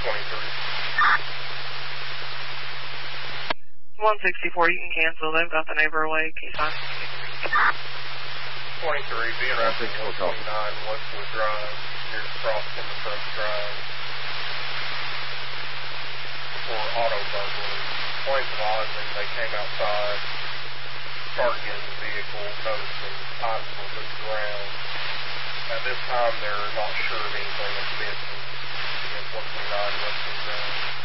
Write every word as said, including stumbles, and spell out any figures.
twenty-three. one sixty-four, you can cancel. They've got the neighbor awake. He's fine. twenty-three, being around one twenty-nine Westwood Drive, near Crossing the Front Drive. For auto burglary. Points of Ogden, they came outside, started getting the vehicle, noticing items were moved around. At this time, they're not sure of anything that's missing. Against one twenty-nine Westwood Drive.